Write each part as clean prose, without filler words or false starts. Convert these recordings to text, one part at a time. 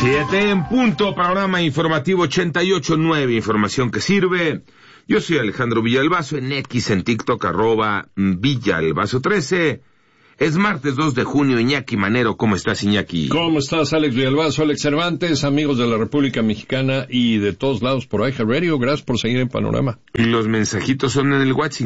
7 en punto, panorama informativo 88.9, información que sirve. Yo soy Alejandro Villalbazo, en X, en TikTok, @Villalbazo13. Es martes 2 de junio, Iñaki Manero. ¿Cómo estás, Iñaki? ¿Cómo estás, Alex Villalbazo, Alex Cervantes, amigos de la República Mexicana y de todos lados por iHeartRadio? Gracias por seguir en Panorama. Y los mensajitos son en el WhatsApp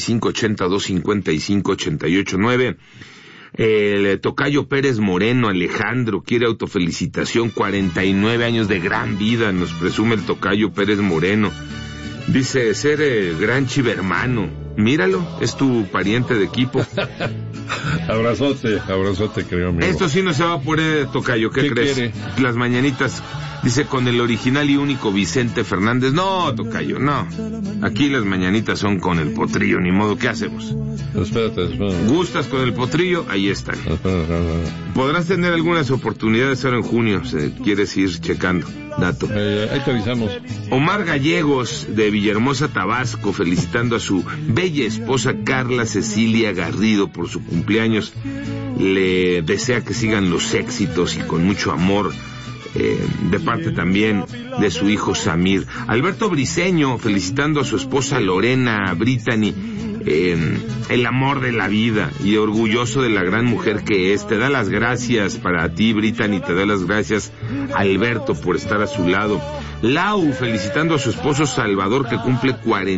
5582-558889. El tocayo Pérez Moreno, Alejandro, quiere autofelicitación, 49 años de gran vida, nos presume el tocayo Pérez Moreno. Dice ser el gran chivermano. Míralo, es tu pariente de equipo. Abrazote, creo, amigo. Esto sí no se va a poner, tocayo, ¿qué crees? Quiere? Las mañanitas, dice, con el original y único Vicente Fernández. No, tocayo, no. Aquí las mañanitas son con el potrillo, ni modo, ¿qué hacemos? Espérate. ¿Gustas con el potrillo? Ahí están. Podrás tener algunas oportunidades ahora en junio, si quieres ir checando. Dato. Ahí te avisamos. Omar Gallegos, de Villahermosa, Tabasco, felicitando a su bella esposa Carla Cecilia Garrido por su cumpleaños. Le desea que sigan los éxitos y con mucho amor, de parte también de su hijo Samir. Alberto Briceño, felicitando a su esposa Lorena Brittany, el amor de la vida y orgulloso de la gran mujer que es. Te da las gracias para ti, Brittany, te da las gracias Alberto por estar a su lado. Lau, felicitando a su esposo Salvador, que cumple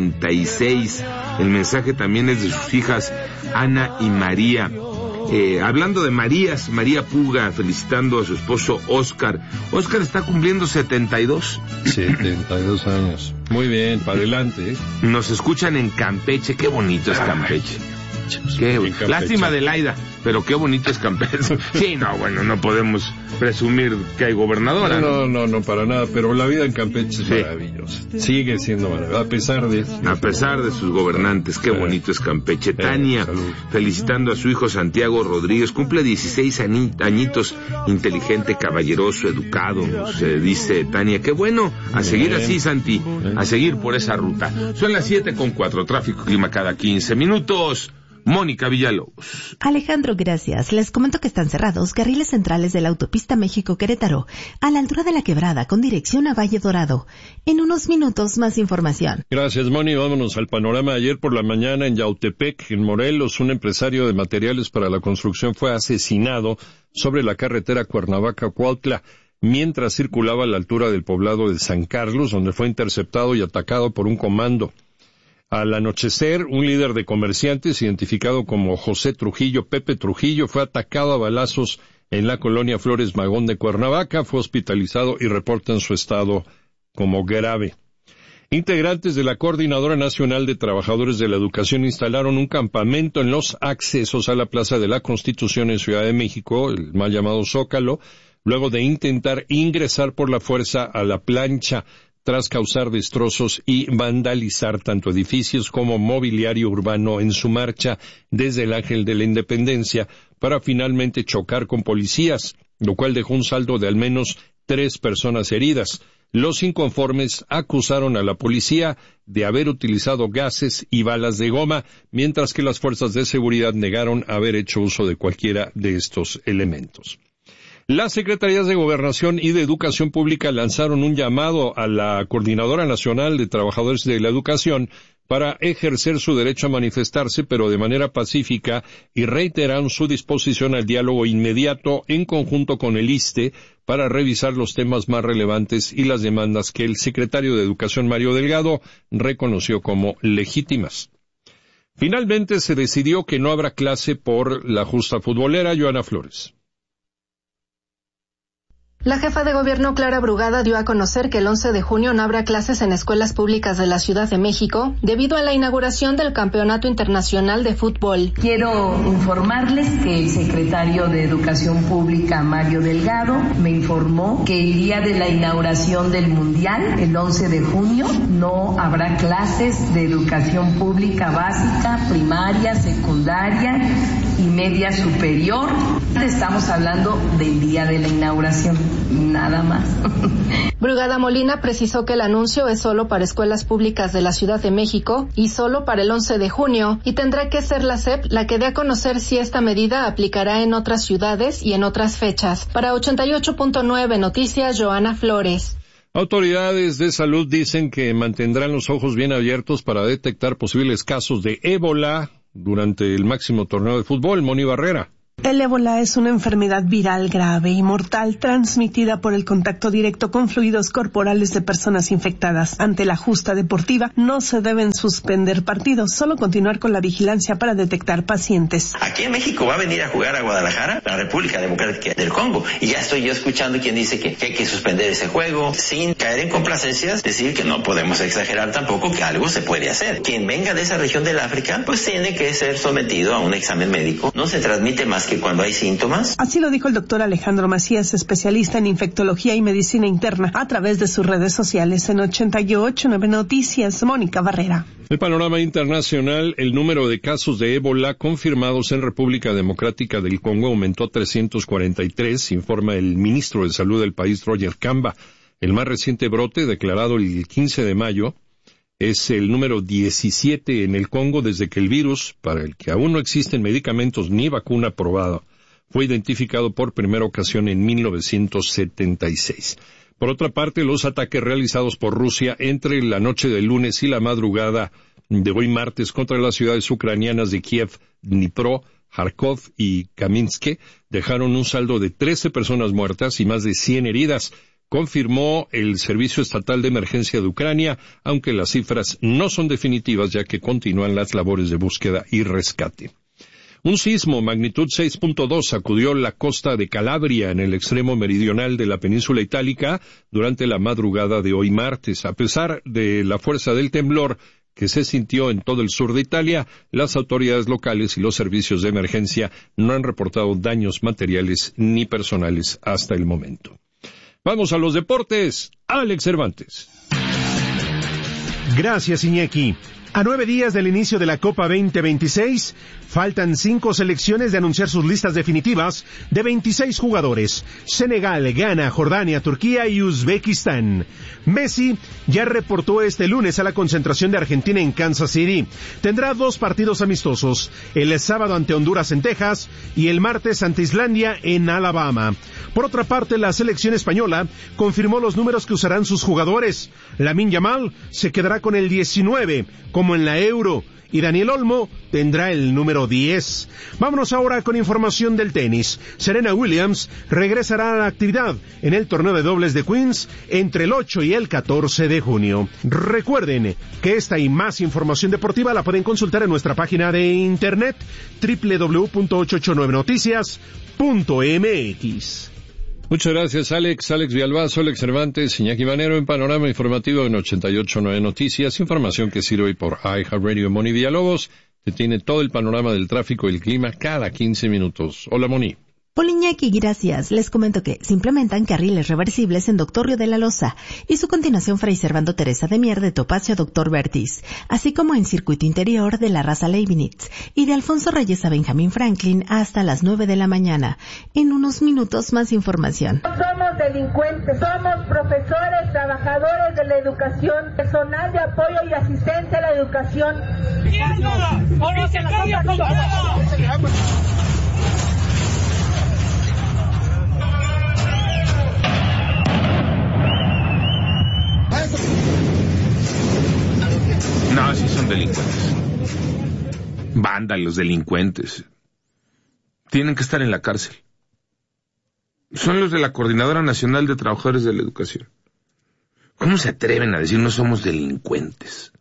46. El mensaje también es de sus hijas Ana y María. Hablando de Marías, María Puga, felicitando a su esposo Oscar. Oscar está cumpliendo 72. 72 años. Muy bien, para adelante. Nos escuchan en Campeche, qué bonito es Campeche. Lástima de Laida, pero qué bonito es Campeche. Sí, no, bueno, no podemos presumir que hay gobernadora. No, para nada, pero la vida en Campeche es maravillosa. Sigue siendo maravillosa, a pesar de sus gobernantes, qué bonito es Campeche. Tania, felicitando a su hijo Santiago Rodríguez, cumple 16 añitos, inteligente, caballeroso, educado, dice Tania. Qué bueno, a seguir así, Santi, a seguir por esa ruta. Son las 7:04, tráfico, clima cada 15 minutos. Mónica Villalobos. Alejandro, gracias. Les comento que están cerrados carriles centrales de la autopista México-Querétaro, a la altura de la Quebrada, con dirección a Valle Dorado. En unos minutos, más información. Gracias, Moni. Vámonos al panorama. Ayer por la mañana en Yautepec, en Morelos, un empresario de materiales para la construcción fue asesinado sobre la carretera Cuernavaca-Cuautla, mientras circulaba a la altura del poblado de San Carlos, donde fue interceptado y atacado por un comando. Al anochecer, un líder de comerciantes, identificado como José Trujillo, Pepe Trujillo, fue atacado a balazos en la colonia Flores Magón de Cuernavaca, fue hospitalizado y reportan su estado como grave. Integrantes de la Coordinadora Nacional de Trabajadores de la Educación instalaron un campamento en los accesos a la Plaza de la Constitución en Ciudad de México, el mal llamado Zócalo, luego de intentar ingresar por la fuerza a la plancha, tras causar destrozos y vandalizar tanto edificios como mobiliario urbano en su marcha desde el Ángel de la Independencia, para finalmente chocar con policías, lo cual dejó un saldo de al menos 3 personas heridas. Los inconformes acusaron a la policía de haber utilizado gases y balas de goma, mientras que las fuerzas de seguridad negaron haber hecho uso de cualquiera de estos elementos. Las Secretarías de Gobernación y de Educación Pública lanzaron un llamado a la Coordinadora Nacional de Trabajadores de la Educación para ejercer su derecho a manifestarse, pero de manera pacífica, y reiteraron su disposición al diálogo inmediato en conjunto con el ISSSTE para revisar los temas más relevantes y las demandas que el secretario de Educación, Mario Delgado, reconoció como legítimas. Finalmente se decidió que no habrá clase por la justa futbolera. Joana Flores. La jefa de gobierno, Clara Brugada, dio a conocer que el 11 de junio no habrá clases en escuelas públicas de la Ciudad de México debido a la inauguración del Campeonato Internacional de Fútbol. Quiero informarles que el secretario de Educación Pública, Mario Delgado, me informó que el día de la inauguración del Mundial, el 11 de junio, no habrá clases de educación pública básica, primaria, secundaria y media superior. Estamos hablando del día de la inauguración, nada más. Brugada Molina precisó que el anuncio es solo para escuelas públicas de la Ciudad de México y solo para el 11 de junio, y tendrá que ser la SEP la que dé a conocer si esta medida aplicará en otras ciudades y en otras fechas. Para 88.9 Noticias, Joana Flores. Autoridades de salud dicen que mantendrán los ojos bien abiertos para detectar posibles casos de ébola durante el máximo torneo de fútbol. Moni Barrera. El ébola es una enfermedad viral grave y mortal transmitida por el contacto directo con fluidos corporales de personas infectadas. Ante la justa deportiva, no se deben suspender partidos, solo continuar con la vigilancia para detectar pacientes. Aquí en México va a venir a jugar a Guadalajara la República Democrática del Congo, y ya estoy yo escuchando quien dice que hay que suspender ese juego, sin caer en complacencias, decir que no podemos exagerar tampoco, que algo se puede hacer. Quien venga de esa región del África, pues tiene que ser sometido a un examen médico. No se transmite más que cuando hay síntomas. Así lo dijo el doctor Alejandro Macías, especialista en infectología y medicina interna, a través de sus redes sociales. En 88.9 Noticias, Mónica Barrera. El panorama internacional, el número de casos de ébola confirmados en República Democrática del Congo aumentó a 343, informa el ministro de Salud del país, Roger Kamba. El más reciente brote, declarado el 15 de mayo, es el número 17 en el Congo desde que el virus, para el que aún no existen medicamentos ni vacuna aprobada, fue identificado por primera ocasión en 1976. Por otra parte, los ataques realizados por Rusia entre la noche del lunes y la madrugada de hoy martes contra las ciudades ucranianas de Kiev, Dnipro, Kharkov y Kamiansk dejaron un saldo de 13 personas muertas y más de 100 heridas, confirmó el Servicio Estatal de Emergencia de Ucrania, aunque las cifras no son definitivas ya que continúan las labores de búsqueda y rescate. Un sismo magnitud 6.2 sacudió la costa de Calabria en el extremo meridional de la península itálica durante la madrugada de hoy martes. A pesar de la fuerza del temblor que se sintió en todo el sur de Italia, las autoridades locales y los servicios de emergencia no han reportado daños materiales ni personales hasta el momento. Vamos a los deportes. Alex Cervantes. Gracias, Iñaki. A 9 días del inicio de la Copa 2026, faltan 5 selecciones de anunciar sus listas definitivas de 26 jugadores. Senegal, Ghana, Jordania, Turquía y Uzbekistán. Messi ya reportó este lunes a la concentración de Argentina en Kansas City. Tendrá 2 partidos amistosos, el sábado ante Honduras en Texas y el martes ante Islandia en Alabama. Por otra parte, la selección española confirmó los números que usarán sus jugadores. Lamine Yamal se quedará con el 19, como en la Euro, y Daniel Olmo tendrá el número 10. Vámonos ahora con información del tenis. Serena Williams regresará a la actividad en el torneo de dobles de Queens entre el 8 y el 14 de junio. Recuerden que esta y más información deportiva la pueden consultar en nuestra página de internet www.889noticias.mx. Muchas gracias, Alex Villalbazo, Alex Cervantes, Iñaki Manero en Panorama Informativo en 88.9 Noticias, información que sirve por iHeartRadio. Moni Villalobos te tiene todo el panorama del tráfico y el clima cada 15 minutos. Hola, Moni. Hola, Iñaki, gracias. Les comento que se implementan carriles reversibles en Doctor Río de la Loza y su continuación Fray Servando Teresa de Mier de Topacio a Doctor Vertis, así como en circuito interior de la Raza Leibniz y de Alfonso Reyes a Benjamín Franklin hasta las 9 de la mañana. En unos minutos más información. No somos delincuentes, somos profesores, trabajadores de la educación, personal de apoyo y asistencia a la educación. No, sí son delincuentes. Vándalos, delincuentes. Tienen que estar en la cárcel. Son los de la Coordinadora Nacional de Trabajadores de la Educación. ¿Cómo se atreven a decir no somos delincuentes?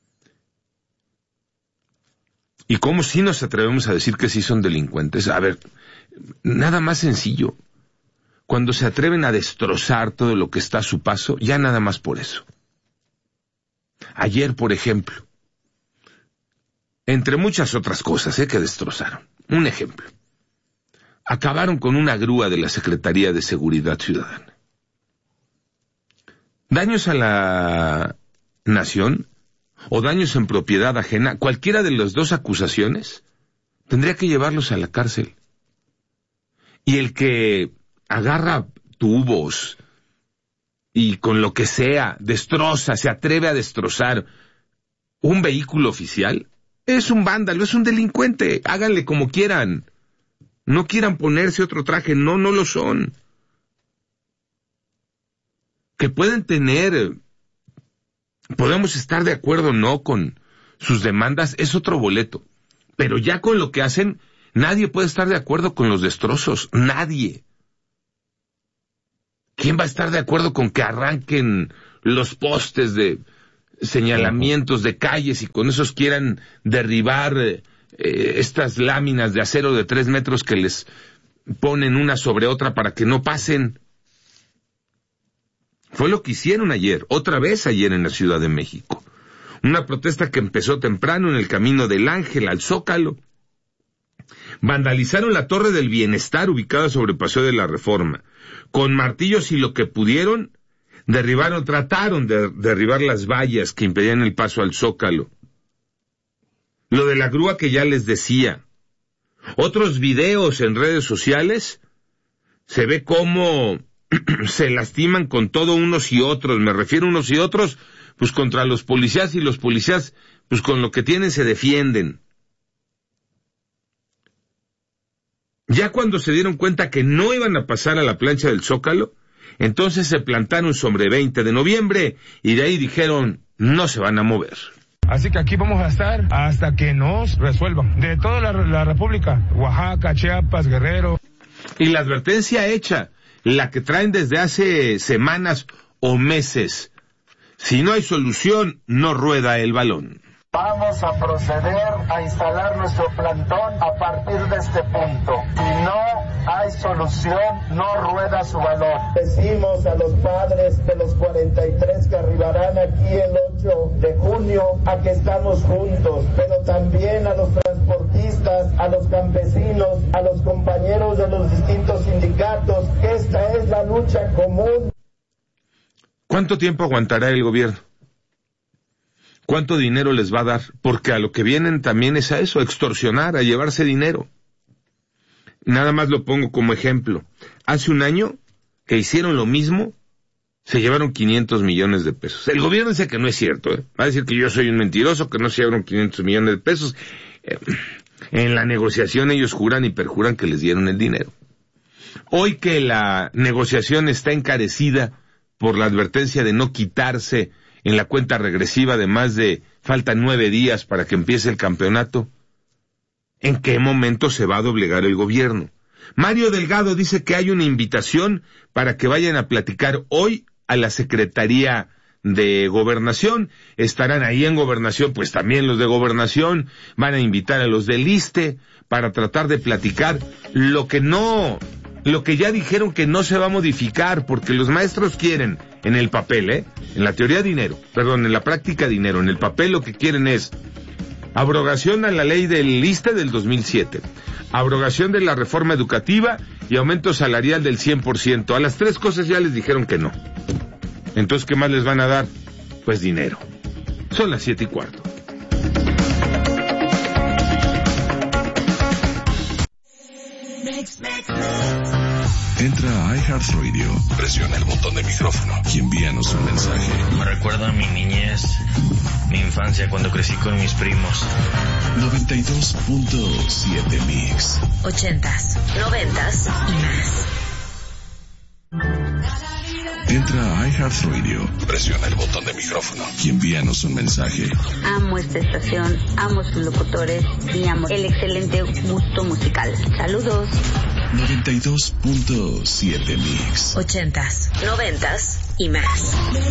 ¿Y cómo sí nos atrevemos a decir que sí son delincuentes? A ver, nada más sencillo. Cuando se atreven a destrozar todo lo que está a su paso, ya nada más por eso. Ayer, por ejemplo, entre muchas otras cosas que destrozaron. Un ejemplo. Acabaron con una grúa de la Secretaría de Seguridad Ciudadana. Daños a la nación o daños en propiedad ajena, cualquiera de las dos acusaciones, tendría que llevarlos a la cárcel. Y el que agarra tubos y con lo que sea destroza, se atreve a destrozar un vehículo oficial, es un vándalo, es un delincuente. Háganle como quieran. No quieran ponerse otro traje, no lo son. Que pueden tener, podemos estar de acuerdo o no con sus demandas, es otro boleto. Pero ya con lo que hacen, nadie puede estar de acuerdo con los destrozos, nadie. ¿Quién va a estar de acuerdo con que arranquen los postes de señalamientos de calles y con esos quieran derribar estas láminas de acero de 3 metros que les ponen una sobre otra para que no pasen? Fue lo que hicieron ayer, otra vez ayer en la Ciudad de México. Una protesta que empezó temprano en el Camino del Ángel al Zócalo. Vandalizaron la Torre del Bienestar ubicada sobre Paseo de la Reforma. Con martillos y lo que pudieron, trataron de derribar las vallas que impedían el paso al Zócalo. Lo de la grúa que ya les decía. Otros videos en redes sociales, se ve cómo se lastiman con todo unos y otros. Me refiero a unos y otros, pues contra los policías, y los policías, pues con lo que tienen se defienden. Ya cuando se dieron cuenta que no iban a pasar a la plancha del Zócalo, entonces se plantaron sobre 20 de noviembre y de ahí dijeron, no se van a mover. Así que aquí vamos a estar hasta que nos resuelvan. De toda la República, Oaxaca, Chiapas, Guerrero. Y la advertencia hecha, la que traen desde hace semanas o meses. Si no hay solución, no rueda el balón. Vamos a proceder a instalar nuestro plantón a partir de este punto. Si no hay solución, no rueda su balón. Decimos a los padres de los 43 que arribarán aquí el 8 de junio a que estamos juntos, pero también a los transportistas, a los campesinos, a los compañeros de los distintos sindicatos. Esta es la lucha común. ¿Cuánto tiempo aguantará el gobierno? ¿Cuánto dinero les va a dar? Porque a lo que vienen también es a eso, a extorsionar, a llevarse dinero. Nada más lo pongo como ejemplo. Hace un año que hicieron lo mismo, se llevaron 500 millones de pesos. El gobierno dice que no es cierto, va a decir que yo soy un mentiroso, que no se llevaron 500 millones de pesos. En la negociación ellos juran y perjuran que les dieron el dinero. Hoy que la negociación está encarecida por la advertencia de no quitarse en la cuenta regresiva de faltan 9 días para que empiece el campeonato, ¿en qué momento se va a doblegar el gobierno? Mario Delgado dice que hay una invitación para que vayan a platicar hoy a la Secretaría de Gobernación. Estarán ahí en Gobernación, pues también los de Gobernación, van a invitar a los del ISSSTE para tratar de platicar lo que ya dijeron que no se va a modificar, porque los maestros quieren, en el papel, en la teoría en la práctica dinero, en el papel lo que quieren es abrogación a la ley del ISSSTE del 2007, abrogación de la reforma educativa y aumento salarial del 100%. A las 3 cosas ya les dijeron que no. Entonces, ¿qué más les van a dar? Pues dinero. Son las 7:15. Entra a iHeartRadio, presiona el botón de micrófono y envíanos un mensaje. Me recuerda a mi niñez, mi infancia cuando crecí con mis primos. 92.7 Mix. 80s, 90s y más. Entra a iHeartRadio, presiona el botón de micrófono y envíanos un mensaje. Amo esta estación, amo sus locutores y amo el excelente gusto musical. Saludos. 92.7 Mix. 80s, 90s y más.